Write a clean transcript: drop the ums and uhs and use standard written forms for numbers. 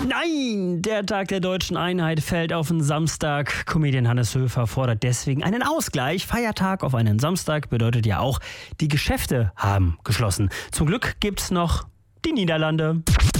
Nein, der Tag der deutschen Einheit fällt auf den Samstag. Comedian Hannes Höfer fordert deswegen einen Ausgleich. Feiertag auf einen Samstag bedeutet ja auch, die Geschäfte haben geschlossen. Zum Glück gibt's noch die Niederlande.